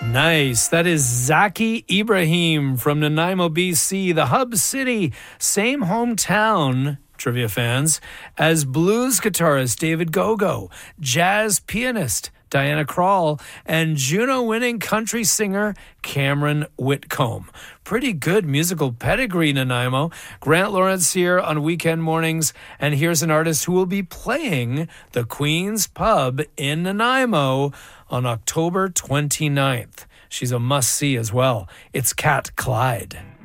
Nice. That is Zaki Ibrahim from Nanaimo, BC, the hub city, same hometown, trivia fans, as blues guitarist David Gogo, jazz pianist Diana Krall, and Juno-winning country singer Cameron Whitcomb. Pretty good musical pedigree, Nanaimo. Grant Lawrence here on weekend mornings, and here's an artist who will be playing the Queen's Pub in Nanaimo on October 29th. She's a must-see as well. It's Kat Clyde.